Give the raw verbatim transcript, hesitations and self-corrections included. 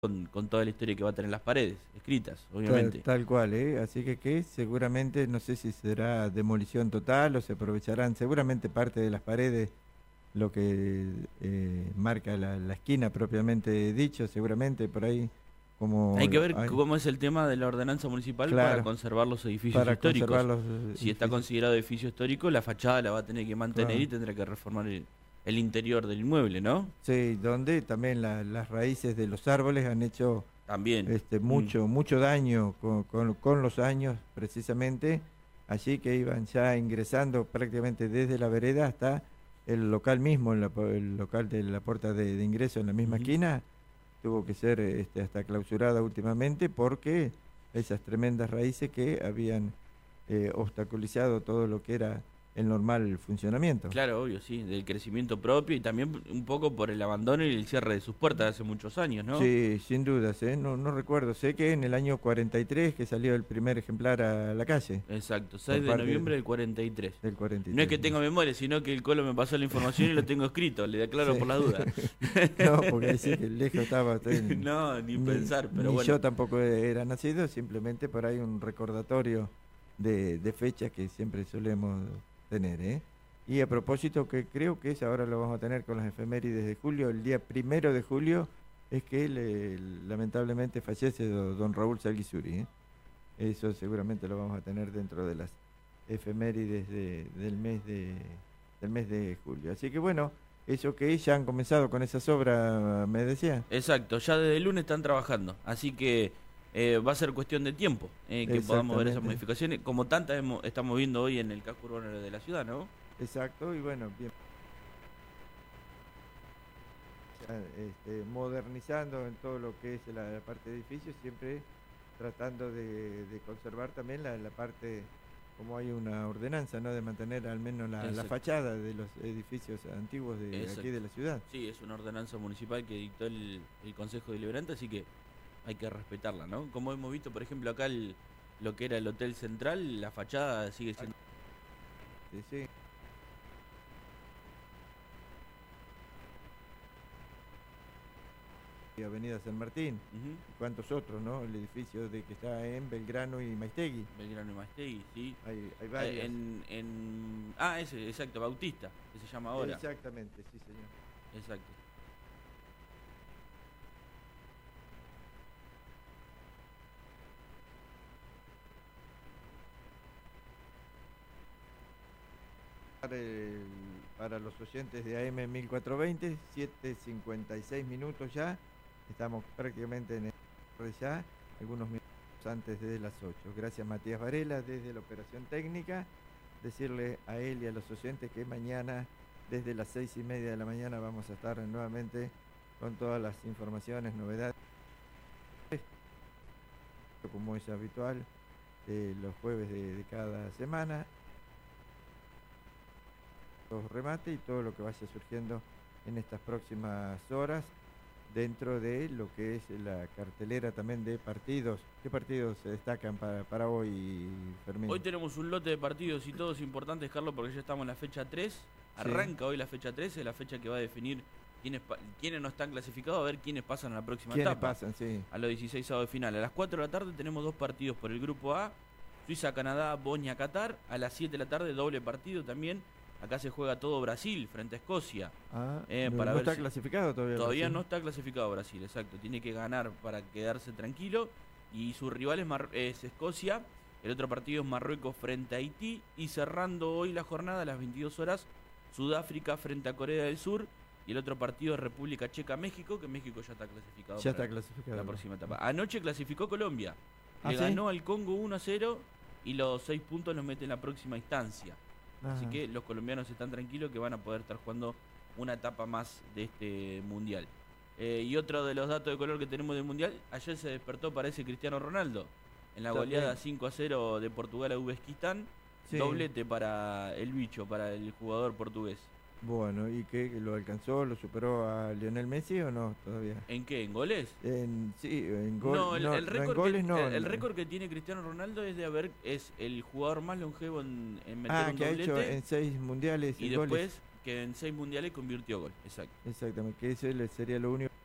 con, con toda la historia que va a tener las paredes, escritas, obviamente. Tal, tal cual, ¿eh? Así que, que seguramente, no sé si será demolición total o se aprovecharán seguramente parte de las paredes, lo que eh, marca la, la esquina propiamente dicho, seguramente por ahí, como Hay que lo- ver hay, cómo es el tema de la ordenanza municipal para claro, conservar los edificios para conservar históricos. los eh, Si está edificios, considerado edificio histórico, la fachada la va a tener que mantener claro. y tendrá que reformar el, el interior del inmueble, ¿no? Sí, donde también la- las raíces de los árboles han hecho También. este, Mm, mucho, mucho daño con, con- con los años, precisamente, allí que iban ya ingresando prácticamente desde la vereda hasta el local mismo, en la pu- el local de la puerta de, de ingreso en la misma ujú. esquina, tuvo que ser este, hasta clausurada últimamente porque esas tremendas raíces que habían eh, obstaculizado todo lo que era el normal funcionamiento. Claro, obvio, sí, del crecimiento propio y también un poco por el abandono y el cierre de sus puertas hace muchos años, ¿no? Sí, sin dudas, ¿eh? No, no recuerdo, sé que en el año cuarenta y tres que salió el primer ejemplar a la calle, Exacto, por seis de parte noviembre del cuarenta y tres. del No es cuarenta y tres. que tenga memoria, sino que el Colo me pasó la información y lo tengo escrito, le declaro Sí. por la duda. No, porque ahí sí que lejos estaba, estoy en- No, ni ni, pensar, pero ni bueno. yo tampoco era nacido, simplemente por ahí un recordatorio de, de fechas que siempre solemos tener, ¿eh? Y a propósito, que creo que es ahora lo vamos a tener con las efemérides de julio, el día primero de julio es que le- lamentablemente fallece do- don Raúl Salguisuri, ¿eh? Eso seguramente lo vamos a tener dentro de las efemérides de- del mes de del mes de julio. Así que bueno, eso que ya han comenzado con esas obras, me decía. Exacto, ya desde el lunes están trabajando, así que eh, va a ser cuestión de tiempo eh, que podamos ver esas Exactamente. modificaciones, como tantas hemos- estamos viendo hoy en el casco urbano de la ciudad, ¿no? Exacto, y bueno, bien, ya, este, modernizando en todo lo que es la, la parte de edificios, siempre tratando de, de conservar también la, la parte, como hay una ordenanza, ¿no? De mantener al menos la, la Exacto. fachada de los edificios antiguos de aquí Exacto. de la ciudad. Sí, es una ordenanza municipal que dictó el, el Consejo Deliberante, así que hay que respetarla, ¿no? Como hemos visto, por ejemplo, acá el- lo que era el Hotel Central, la fachada sigue siendo... Sí, sí. Y Avenida San Martín, Ujú. y cuántos otros, ¿no? El edificio de que está en Belgrano y Maistegui. Belgrano y Maestegui, sí. Hay, hay Eh, varias. en, en... Ah, ese, exacto, Bautista, que se llama ahora. Exactamente, sí, señor. Exacto. Para, el- para los oyentes de A M mil cuatrocientos veinte, siete cincuenta y seis minutos ya. Estamos prácticamente en el ya, algunos minutos antes de las ocho. Gracias Matías Varela desde la operación técnica. Decirle a él y a los oyentes que mañana desde las seis y media de la mañana vamos a estar nuevamente con todas las informaciones, novedades, como es habitual, eh, los jueves de, de cada semana. Los remates y todo lo que vaya surgiendo en estas próximas horas dentro de lo que es la cartelera también de partidos. ¿Qué partidos se destacan para, para hoy, Fermín? Hoy tenemos un lote de partidos y todos importantes, Carlos, porque ya estamos en la fecha tres. Arranca hoy la fecha tres, es la fecha que va a definir quiénes, pa- quiénes no están clasificados, a ver quiénes pasan a la próxima ¿Quiénes etapa. pasan? Sí. A los dieciséis de final. A las cuatro de la tarde tenemos dos partidos por el grupo A. Suiza, Canadá, Bosnia, Qatar. A las siete de la tarde doble partido también. Acá se juega todo Brasil frente a Escocia. Ah, Eh, no, para no ver está si- clasificado todavía. Todavía Brasil. no está clasificado Brasil, exacto. Tiene que ganar para quedarse tranquilo. Y su rival es, Mar- es Escocia. El otro partido es Marruecos frente a Haití. Y cerrando hoy la jornada a las veintidós horas, Sudáfrica frente a Corea del Sur. Y el otro partido es República Checa-México, que México ya está clasificado Ya para está clasificado. la próxima etapa. Anoche clasificó Colombia. ¿Ah, Le sí? ganó al Congo uno a cero y los seis puntos los mete en la próxima instancia. Así Ajá. que los colombianos están tranquilos que van a poder estar jugando una etapa más de este mundial. Eh, y otro de los datos de color que tenemos del mundial, ayer se despertó, parece, Cristiano Ronaldo. En la También. goleada cinco a cero de Portugal a Uzbekistán, Sí. doblete para el bicho, para el jugador portugués. Bueno, ¿y qué? ¿Lo alcanzó? ¿Lo superó a Lionel Messi o no todavía? ¿En qué? ¿En goles? En, sí, en, gol, no, el, no, el no, récord en goles que, no. el, el no. récord que tiene Cristiano Ronaldo es de haber es el jugador más longevo en, en meter Ah, un que ha hecho doblete en seis mundiales y en goles. después que en seis mundiales convirtió gol. Exacto. Exactamente, que ese le- sería lo único